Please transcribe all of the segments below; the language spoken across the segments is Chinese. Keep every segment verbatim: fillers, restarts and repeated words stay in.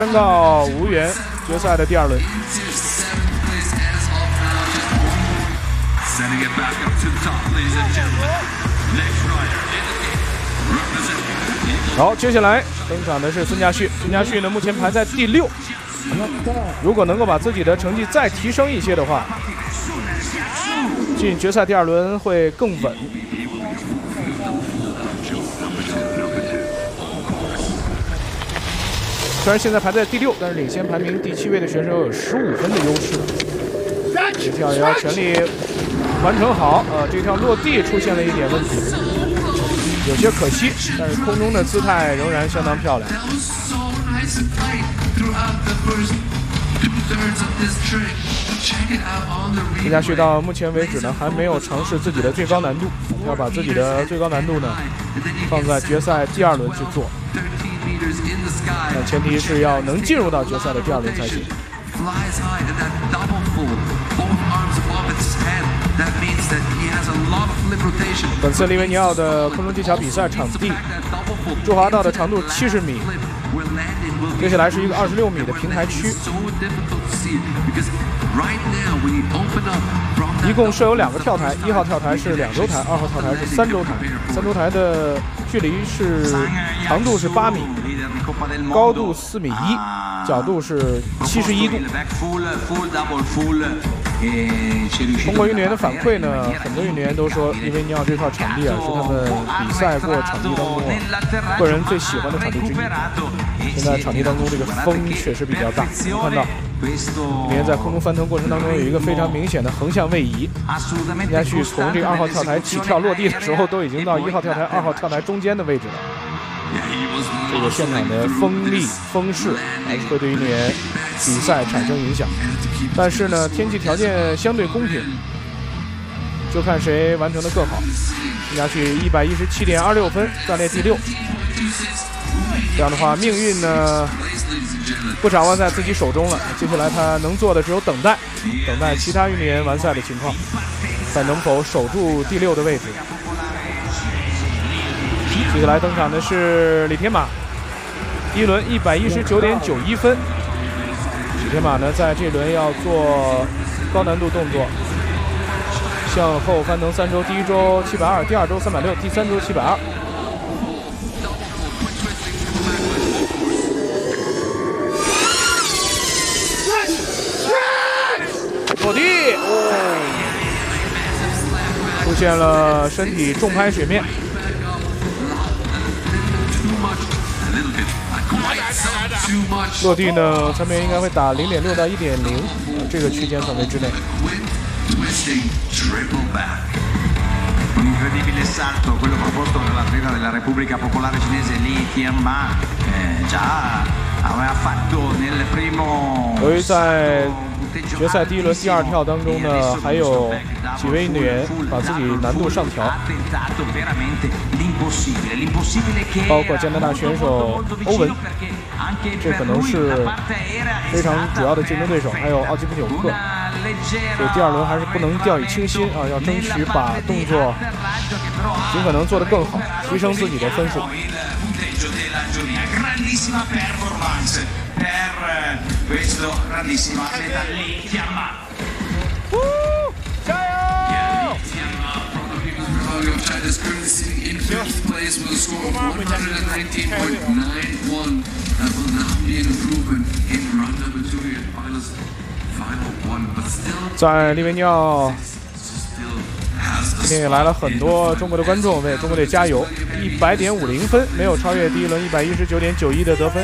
宣告无缘决赛的第二轮。好，接下来登场的是孙家旭。孙家旭呢，目前排在第六。如果能够把自己的成绩再提升一些的话，进决赛第二轮会更稳。虽然现在排在第六，但是领先排名第七位的选手有十五分的优势。这跳也要全力完成好，呃，这跳落地出现了一点问题，有些可惜，但是空中的姿态仍然相当漂亮。孙家旭到目前为止呢，还没有尝试自己的最高难度，要把自己的最高难度呢放在决赛第二轮去做。那前提是要能进入到决赛的第二轮才行。本次利维尼奥的空中技巧比赛场地，驻华道的长度七十米，接下来是一个二十六米的平台区，一共设有两个跳台，一号跳台是两周台，二号跳台是三周台。三周台的距离是长度是八米，高度四米一，角度是七十一度。通过运动员的反馈呢，很多运动员都说利维尼奥这块场地啊是他们比赛过场地当中啊个人最喜欢的场地之一。现在场地当中这个风确实比较大，能看到运动员在空中翻腾过程当中有一个非常明显的横向位移。孙家旭从这个二号跳台起跳落地的时候，都已经到一号跳台、二号跳台中间的位置了。这个现场的风力、风势会对运动员比赛产生影响，但是呢，天气条件相对公平，就看谁完成的更好。孙家旭一百一十七点二六分，暂列第六。这样的话，命运呢不掌握在自己手中了。接下来他能做的只有等待，等待其他运动员完赛的情况，看能否守住第六的位置。接下来登场的是李天马，第一轮一百一十九点九一分。李天马呢，在这轮要做高难度动作，向后翻腾三周，第一周七百二，第二周三百六，第三周七百二。落地，哦，出现了身体重拍水面。落地呢，侧面应该会打零点六到一点零，这个区间范围之内。 Un incredibile salto, quello proposto dall'atleta della Repubblica Popolare Cinese Li Tianma, eh, già aveva fatto nel primo. 由于在决赛第一轮第二跳当中呢，还有几位运动员把自己难度上调，包括加拿大选手欧文，这可能是非常主要的竞争对手，还有奥基普纽克。所以第二轮还是不能掉以轻心啊，要争取把动作尽可能做得更好，提升自己的分数。加油！在利维尼奥，今天也来了很多中国的观众为中国队加油。一百点五零分，没有超越第一轮一百一十九点九一的得分。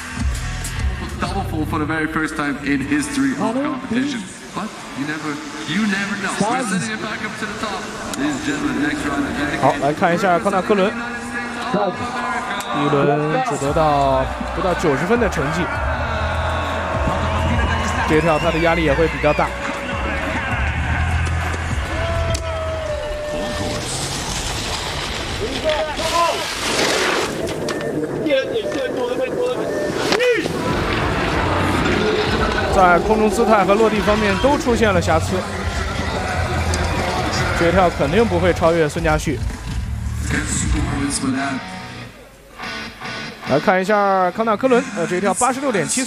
好，来看一下康纳科伦，第一轮只得到不到九十分的成绩。这一跳他的压力也会比较大。在空中姿态和落地方面都出现了瑕疵，这一跳肯定不会超越孙家旭。来看一下康纳科伦，呃，这一跳八十六点七。